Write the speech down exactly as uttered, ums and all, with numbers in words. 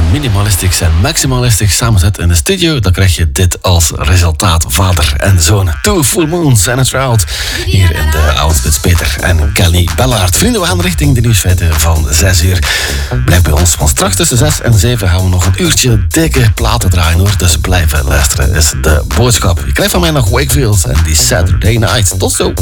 minimalistisch en maximalistisch samenzet in de studio, dan krijg je dit als resultaat. Vader en zoon. Two Full Moons and a Trout. Hier in de Outfits Peter en Kelly Bellaert. Vrienden, we gaan richting de nieuwsfeiten van zes uur. Blijf bij ons, want straks tussen zes en zeven gaan we nog een uurtje dikke platen draaien hoor. Dus blijven luisteren is de boodschap. Je krijgt van mij nog Wakefield en die Saturday Night. Tot zo.